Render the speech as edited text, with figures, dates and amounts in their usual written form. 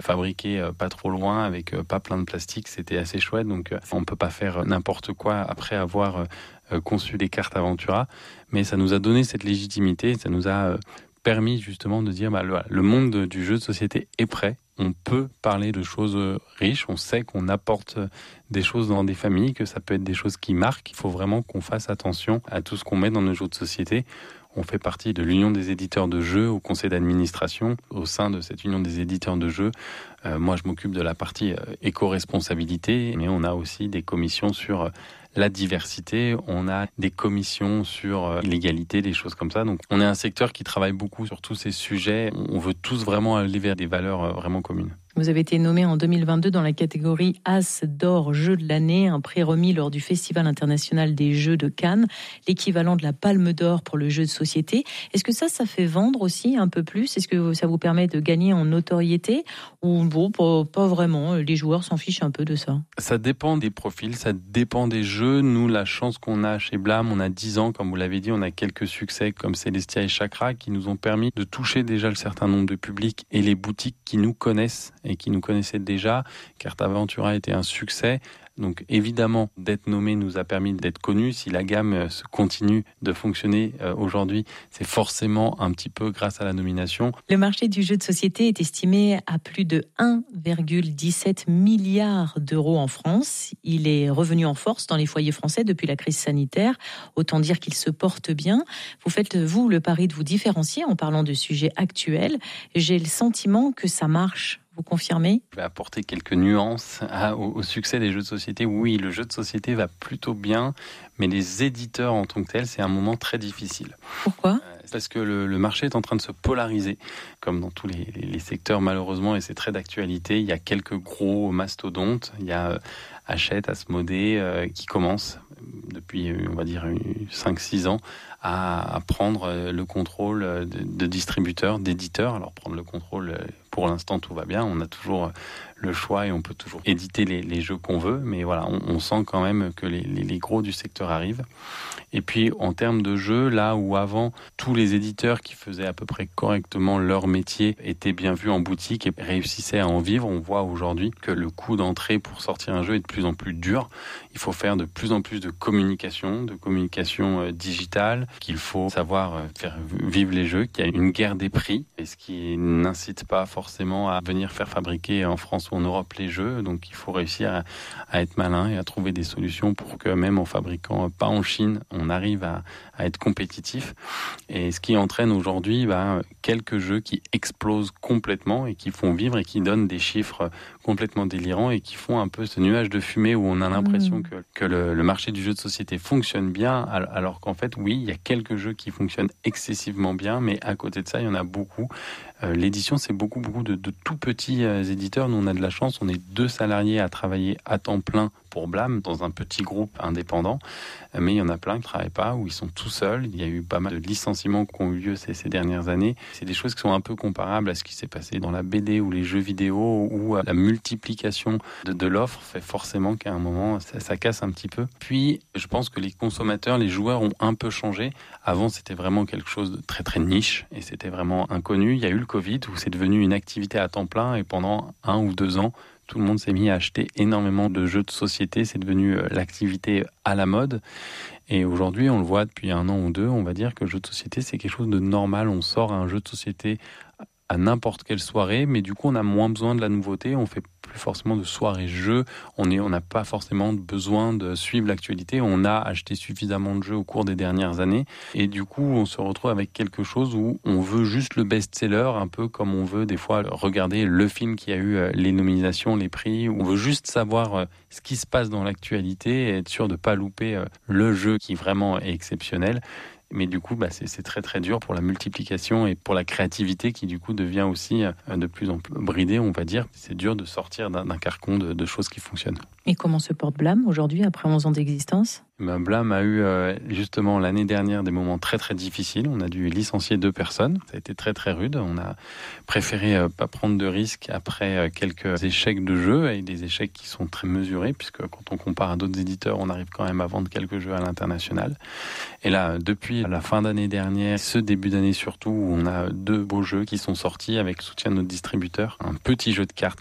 fabriqué pas trop loin avec pas plein de plastique. C'était assez chouette. Donc on peut pas faire n'importe quoi après avoir conçu des cartes Aventura. Mais ça nous a donné cette légitimité. Ça nous a permis justement de dire le monde du jeu de société est prêt. On peut parler de choses riches. On sait qu'on apporte des choses dans des familles, que ça peut être des choses qui marquent. Il faut vraiment qu'on fasse attention à tout ce qu'on met dans nos jeux de société. On fait partie de l'Union des éditeurs de jeux au conseil d'administration. Au sein de cette Union des éditeurs de jeux, moi je m'occupe de la partie éco-responsabilité, mais on a aussi des commissions sur la diversité, on a des commissions sur l'égalité, des choses comme ça. Donc on est un secteur qui travaille beaucoup sur tous ces sujets. On veut tous vraiment aller vers des valeurs vraiment communes. Vous avez été nommé en 2022 dans la catégorie As d'or Jeu de l'année, un prix remis lors du Festival international des jeux de Cannes, l'équivalent de la Palme d'or pour le jeu de société. Est-ce que ça fait vendre aussi un peu plus ? Est-ce que ça vous permet de gagner en notoriété ? Ou bon, pas vraiment, les joueurs s'en fichent un peu de ça ? Ça dépend des profils, ça dépend des jeux. Nous, la chance qu'on a chez Blam, on a 10 ans, comme vous l'avez dit, on a quelques succès comme Celestia et Chakra qui nous ont permis de toucher déjà le certain nombre de publics et les boutiques qui nous connaissent et qui nous connaissaient déjà. Carte Aventura était un succès. Donc évidemment, d'être nommé nous a permis d'être connus. Si la gamme continue de fonctionner aujourd'hui, c'est forcément un petit peu grâce à la nomination. Le marché du jeu de société est estimé à plus de 1,17 milliard d'euros en France. Il est revenu en force dans les foyers français depuis la crise sanitaire. Autant dire qu'il se porte bien. Vous faites, vous, le pari de vous différencier en parlant de sujets actuels. J'ai le sentiment que ça marche. Vous confirmez ? Je vais apporter quelques nuances au succès des jeux de société. Oui, le jeu de société va plutôt bien, mais les éditeurs en tant que tels, c'est un moment très difficile. Pourquoi ? Parce que le marché est en train de se polariser, comme dans tous les secteurs malheureusement, et c'est très d'actualité. Il y a quelques gros mastodontes. Il y a Hachette, Asmodée, qui commencent depuis, on va dire, 5-6 ans à prendre le contrôle de distributeurs, d'éditeurs. Alors prendre le contrôle, pour l'instant tout va bien, on a toujours le choix et on peut toujours éditer les jeux qu'on veut, mais voilà, on sent quand même que les gros du secteur arrivent. Et puis en termes de jeux, là où avant tous les éditeurs qui faisaient à peu près correctement leur métier étaient bien vus en boutique et réussissaient à en vivre, on voit aujourd'hui que le coût d'entrée pour sortir un jeu est de plus en plus dur. Il faut faire de plus en plus de communication digitale, qu'il faut savoir faire vivre les jeux, qu'il y a une guerre des prix, et ce qui n'incite pas forcément à venir faire fabriquer en France ou en Europe les jeux. Donc il faut réussir à être malin et à trouver des solutions pour que même en fabriquant pas en Chine, on arrive à être compétitif. Et ce qui entraîne aujourd'hui quelques jeux qui explosent complètement et qui font vivre et qui donnent des chiffres complètement délirants et qui font un peu ce nuage de fumée où on a l'impression que le marché du jeu de société fonctionne bien, alors qu'en fait, oui, il y a quelques jeux qui fonctionnent excessivement bien, mais à côté de ça, il y en a beaucoup. L'édition, c'est beaucoup de tout petits éditeurs. Nous, on a de la chance, on est 2 salariés à travailler à temps plein pour Blam, dans un petit groupe indépendant, mais il y en a plein qui ne travaillent pas, où ils sont tout seuls. Il y a eu pas mal de licenciements qui ont eu lieu ces dernières années. C'est des choses qui sont un peu comparables à ce qui s'est passé dans la BD ou les jeux vidéo, où la multiplication de l'offre fait forcément qu'à un moment, ça casse un petit peu. Puis, je pense que les consommateurs, les joueurs ont un peu changé. Avant, c'était vraiment quelque chose de très très niche, et c'était vraiment inconnu. Il y a eu le Covid, où c'est devenu une activité à temps plein, et pendant 1 ou 2 ans, tout le monde s'est mis à acheter énormément de jeux de société. C'est devenu l'activité à la mode. Et aujourd'hui, on le voit depuis 1 an ou 2, on va dire que le jeu de société, c'est quelque chose de normal. On sort un jeu de société à n'importe quelle soirée, mais du coup, on a moins besoin de la nouveauté. On fait plus forcément de soirées jeux. On n'a pas forcément besoin de suivre l'actualité. On a acheté suffisamment de jeux au cours des dernières années. Et du coup, on se retrouve avec quelque chose où on veut juste le best-seller, un peu comme on veut des fois regarder le film qui a eu les nominations, les prix. On veut juste savoir ce qui se passe dans l'actualité et être sûr de ne pas louper le jeu qui vraiment est exceptionnel. Mais du coup, c'est très très dur pour la multiplication et pour la créativité qui du coup devient aussi de plus en plus bridée, on va dire. C'est dur de sortir d'un carcan de choses qui fonctionnent. Et comment se porte Blam aujourd'hui, après 11 ans d'existence ? Blam a eu justement l'année dernière des moments très très difficiles. On a dû licencier 2 personnes. Ça a été très très rude. On a préféré pas prendre de risques après quelques échecs de jeu, et des échecs qui sont très mesurés, puisque quand on compare à d'autres éditeurs, on arrive quand même à vendre quelques jeux à l'international. Et là, depuis depuis la fin d'année dernière, ce début d'année surtout, où on a 2 beaux jeux qui sont sortis avec le soutien de notre distributeur. Un petit jeu de cartes